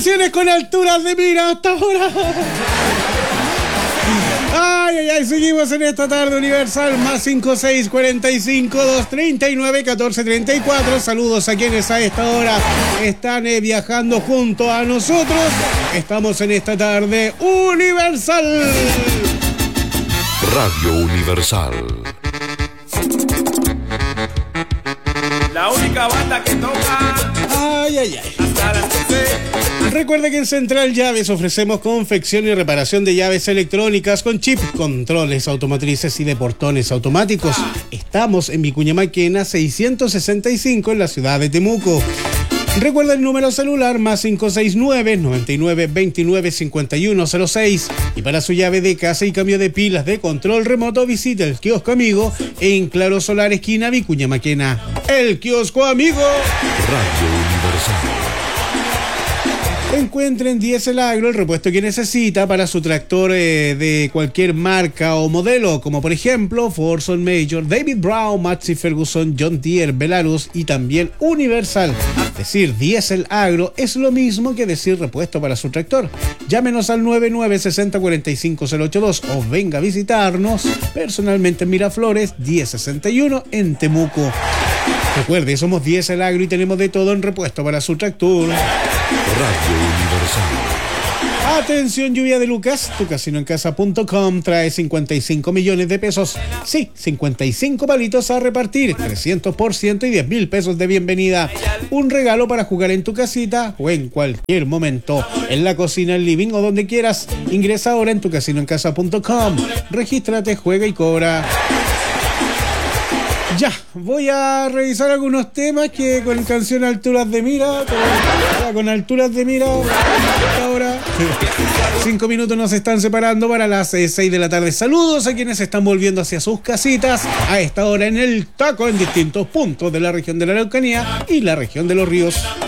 Felicitaciones con alturas de mira hasta ahora. Ay, seguimos en esta tarde universal. Más 5645-239-1434. Saludos a quienes a esta hora están viajando junto a nosotros. Estamos en esta tarde universal. Radio Universal. La única banda que toca. Ay. Hasta las 13. Recuerda que en Central Llaves ofrecemos confección y reparación de llaves electrónicas con chip, controles automotrices y de portones automáticos. Estamos en Vicuña Maquena 665 en la ciudad de Temuco. Recuerda el número celular más 569-9929-5106. Y para su llave de casa y cambio de pilas de control remoto, visite el kiosco amigo en Claro Solar, esquina Vicuña Maquena. El kiosco amigo. Radio Universal. Encuentre en Diesel Agro el repuesto que necesita para su tractor de cualquier marca o modelo, como por ejemplo Forson Major, David Brown, Massey Ferguson, John Deere, Belarus y también Universal. Decir Diesel Agro es lo mismo que decir repuesto para su tractor. Llámenos al 9960-45082 o venga a visitarnos personalmente en Miraflores 1061 en Temuco. Recuerde, somos Diesel Agro y tenemos de todo en repuesto para su tractor. Radio Universal. Atención, lluvia de Lucas, tucasinoencasa.com trae 55 millones de pesos. Sí, 55 palitos a repartir, 300% y 10.000 pesos de bienvenida. Un regalo para jugar en tu casita o en cualquier momento. En la cocina, el living o donde quieras. Ingresa ahora en tucasinoencasa.com. Regístrate, juega y cobra. Ya, voy a revisar algunos temas que con canción Alturas de Mira, con Alturas de Mira, ahora 5 minutos nos están separando para las 6 de la tarde. Saludos a quienes están volviendo hacia sus casitas a esta hora en el taco en distintos puntos de la región de la Araucanía y la región de los ríos.